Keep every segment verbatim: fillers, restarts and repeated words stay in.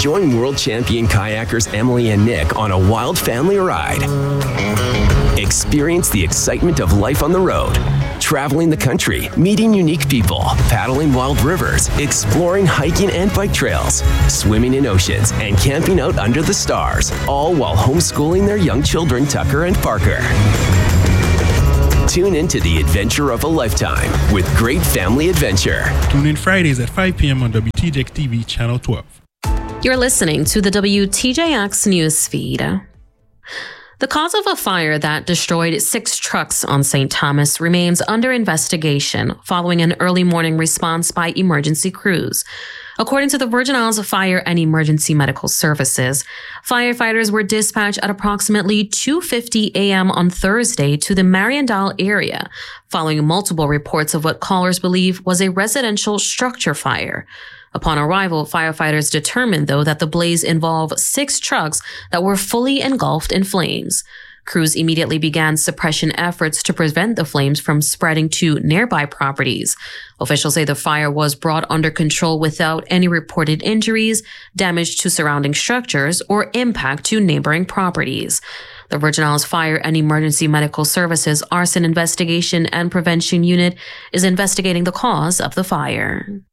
Join world champion kayakers Emily and Nick on a wild family ride. Experience the excitement of life on the road. Traveling the country, meeting unique people, paddling wild rivers, exploring hiking and bike trails, swimming in oceans, and camping out under the stars, all while homeschooling their young children, Tucker and Parker. Tune into the adventure of a lifetime with Great Family Adventure. Tune in Fridays at five p.m. on W T J X T V, Channel twelve. You're listening to the W T J X news feed. The cause of a fire that destroyed six trucks on Saint Thomas remains under investigation following an early morning response by emergency crews. According to the Virgin Isles Fire and Emergency Medical Services, firefighters were dispatched at approximately two fifty a.m. on Thursday to the Mariandal area, following multiple reports of what callers believe was a residential structure fire. Upon arrival, firefighters determined, though, that the blaze involved six trucks that were fully engulfed in flames. Crews immediately began suppression efforts to prevent the flames from spreading to nearby properties. Officials say the fire was brought under control without any reported injuries, damage to surrounding structures, or impact to neighboring properties. The Virgin Isles Fire and Emergency Medical Services Arson Investigation and Prevention Unit is investigating the cause of the fire.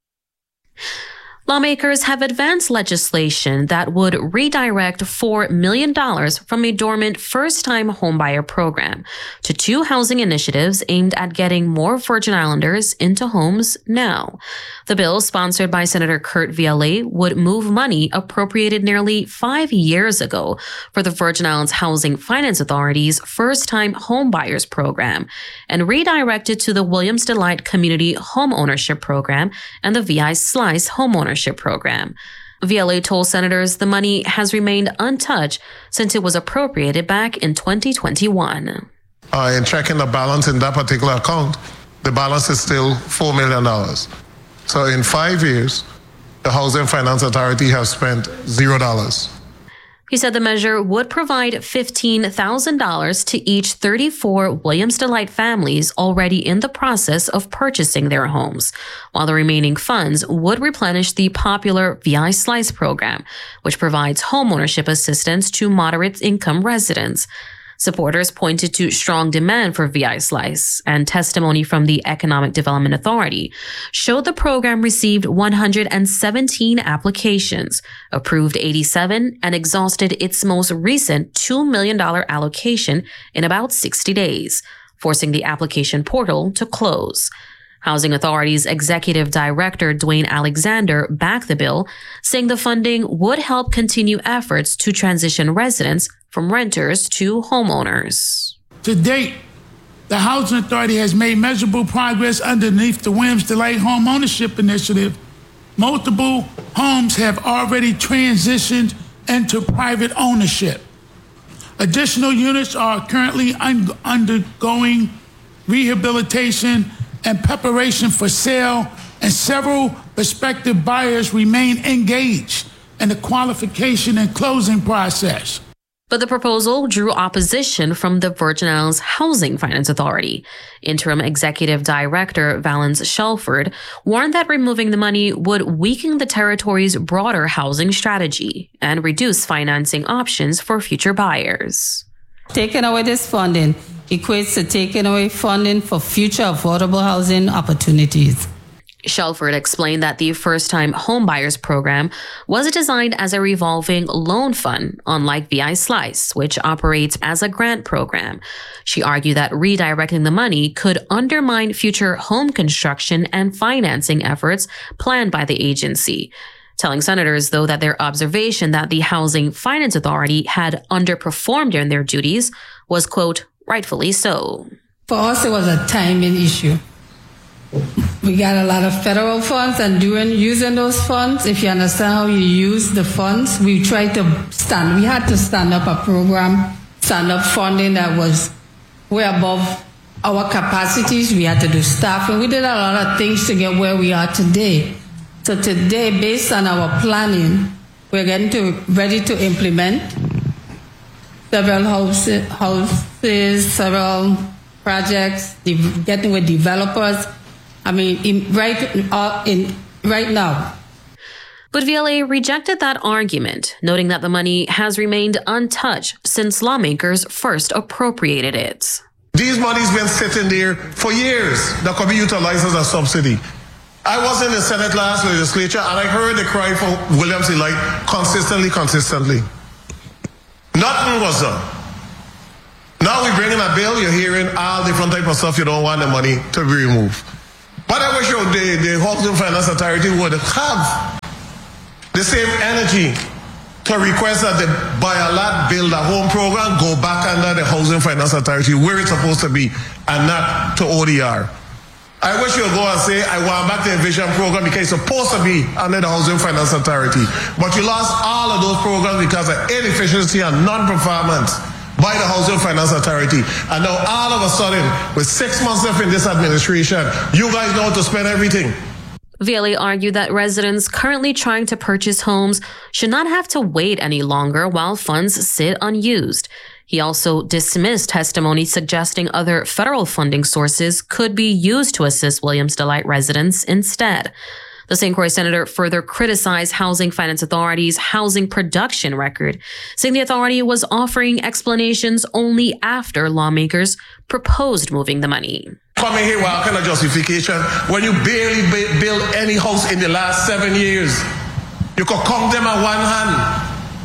Lawmakers have advanced legislation that would redirect four million dollars from a dormant first-time homebuyer program to two housing initiatives aimed at getting more Virgin Islanders into homes now. The bill, sponsored by Senator Kurt Viale, would move money appropriated nearly five years ago for the Virgin Islands Housing Finance Authority's first-time homebuyers program and redirect it to the Williams Delight Community Home Ownership Program and the V I Slice Home Ownership Program. V L A told senators the money has remained untouched since it was appropriated back in twenty twenty-one. Uh, in checking the balance in that particular account, the balance is still four million dollars. So in five years, the Housing Finance Authority has spent zero dollars. He said the measure would provide fifteen thousand dollars to each thirty-four Williams Delight families already in the process of purchasing their homes, while the remaining funds would replenish the popular V I Slice program, which provides homeownership assistance to moderate income residents. Supporters pointed to strong demand for V I Slice, and testimony from the Economic Development Authority showed the program received one hundred seventeen applications, approved eighty-seven, and exhausted its most recent two million dollars allocation in about sixty days, forcing the application portal to close. Housing Authority's Executive Director Dwayne Alexander backed the bill, saying the funding would help continue efforts to transition residents from renters to homeowners. To date, the Housing Authority has made measurable progress underneath the Williams Delight Home Ownership Initiative. Multiple homes have already transitioned into private ownership. Additional units are currently un- undergoing rehabilitation and preparation for sale, and several prospective buyers remain engaged in the qualification and closing process. But the proposal drew opposition from the Virgin Isles Housing Finance Authority. Interim Executive Director Valence Shelford warned that removing the money would weaken the territory's broader housing strategy and reduce financing options for future buyers. Taking away this funding equates to taking away funding for future affordable housing opportunities. Shelford explained that the first-time homebuyers program was designed as a revolving loan fund, unlike V I Slice, which operates as a grant program. She argued that redirecting the money could undermine future home construction and financing efforts planned by the agency, telling senators, though, that their observation that the Housing Finance Authority had underperformed in their duties was, quote, rightfully so. For us, it was a timing issue. We got a lot of federal funds, and during using those funds, if you understand how you use the funds, we tried to stand, we had to stand up a program, stand up funding that was way above our capacities. We had to do staffing. We did a lot of things to get where we are today. So today, based on our planning, we're getting to ready to implement several houses, houses several projects, de- getting with developers. I mean, in, right uh, in right now. But V L A rejected that argument, noting that the money has remained untouched since lawmakers first appropriated it. These money's been sitting there for years that could be utilized as a subsidy. I was in the Senate last legislature and I heard the cry for Williams Elite consistently, consistently. Nothing was done. Now we bring in a bill, you're hearing all different type of stuff, you don't want the money to be removed. But I wish the, the Housing Finance Authority would have the same energy to request that the Buy a Lot Build a Home program go back under the Housing Finance Authority where it's supposed to be and not to O D R. I wish you would go and say, I want back the Envision program because it's supposed to be under the Housing Finance Authority. But you lost all of those programs because of inefficiency and non-performance by the Housing Finance Authority. And now all of a sudden, with six months left in this administration, you guys know how to spend everything. V L A argued that residents currently trying to purchase homes should not have to wait any longer while funds sit unused. He also dismissed testimony suggesting other federal funding sources could be used to assist Williams Delight residents instead. The Saint Croix senator further criticized Housing Finance Authority's housing production record, saying the authority was offering explanations only after lawmakers proposed moving the money. Coming here with all kind of justification when you barely build any house in the last seven years. You could count them at one hand.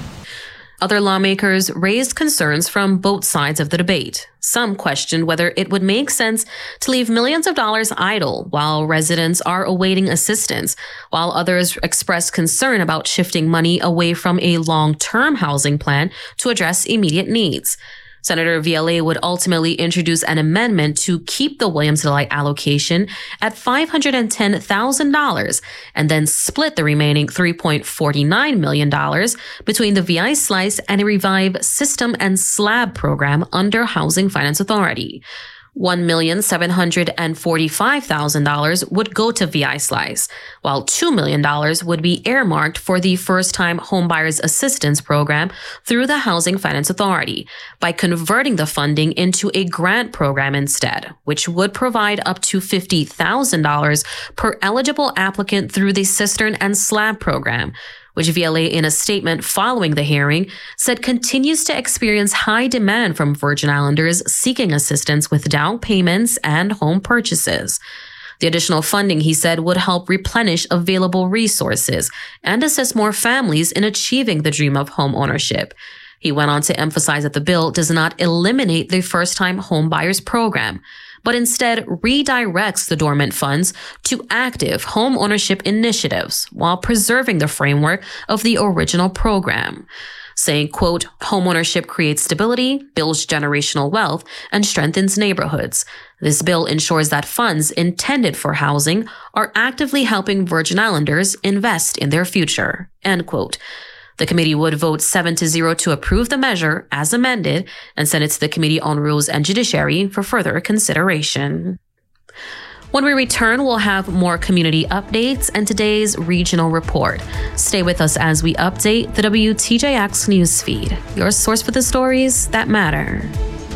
Other lawmakers raised concerns from both sides of the debate. Some questioned whether it would make sense to leave millions of dollars idle while residents are awaiting assistance, while others expressed concern about shifting money away from a long-term housing plan to address immediate needs. Senator V L A would ultimately introduce an amendment to keep the Williams Delight allocation at five hundred ten thousand dollars and then split the remaining three point four nine million dollars between the V I Slice and a Revive System and Slab program under Housing Finance Authority. one million seven hundred forty-five thousand dollars would go to V I Slice, while two million dollars would be earmarked for the First-Time Homebuyers Assistance Program through the Housing Finance Authority by converting the funding into a grant program instead, which would provide up to fifty thousand dollars per eligible applicant through the Cistern and Slab program, which V L A in a statement following the hearing said continues to experience high demand from Virgin Islanders seeking assistance with down payments and home purchases. The additional funding, he said, would help replenish available resources and assist more families in achieving the dream of home ownership. He went on to emphasize that the bill does not eliminate the First-Time Homebuyers program, but instead redirects the dormant funds to active home ownership initiatives while preserving the framework of the original program, saying, quote, home ownership creates stability, builds generational wealth, and strengthens neighborhoods. This bill ensures that funds intended for housing are actively helping Virgin Islanders invest in their future, end quote. The committee would vote seven to zero to approve the measure as amended and send it to the Committee on Rules and Judiciary for further consideration. When we return, we'll have more community updates and today's regional report. Stay with us as we update the W T J X newsfeed, your source for the stories that matter.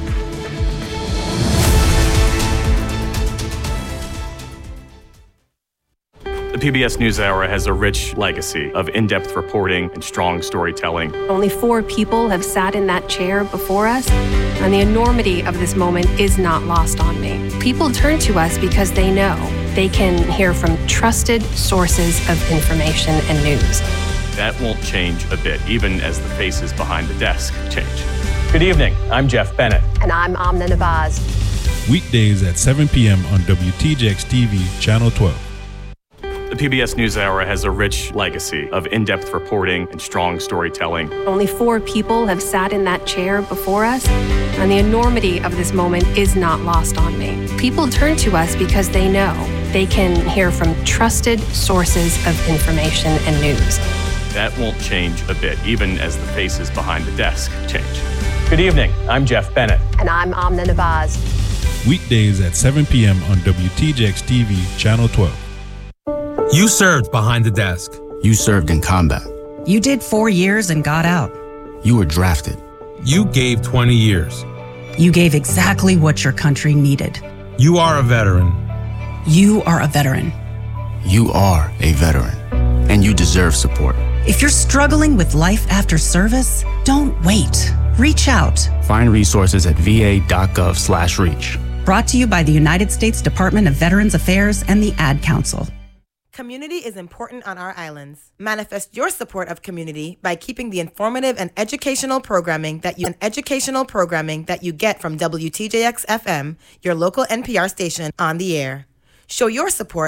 The P B S NewsHour has a rich legacy of in-depth reporting and strong storytelling. Only four people have sat in that chair before us, and the enormity of this moment is not lost on me. People turn to us because they know they can hear from trusted sources of information and news. That won't change a bit, even as the faces behind the desk change. Good evening, I'm Jeff Bennett. And I'm Amna Nabaz. Weekdays at seven p.m. on W T J X T V, Channel twelve. The P B S NewsHour has a rich legacy of in-depth reporting and strong storytelling. Only four people have sat in that chair before us, and the enormity of this moment is not lost on me. People turn to us because they know they can hear from trusted sources of information and news. That won't change a bit, even as the faces behind the desk change. Good evening, I'm Jeff Bennett. And I'm Amna Nabaz. Weekdays at seven p.m. on W T J X T V, Channel twelve. You served behind the desk. You served in combat. You did four years and got out. You were drafted. You gave twenty years. You gave exactly what your country needed. You are a veteran. You are a veteran. You are a veteran. and you deserve support. If you're struggling with life after service, don't wait. Reach out. Find resources at va.gov slash reach. Brought to you by the United States Department of Veterans Affairs and the Ad Council. Community is important on our islands. Manifest your support of community by keeping the informative and educational programming that you and educational programming that you get from W T J X F M, your local N P R station, on the air. Show your support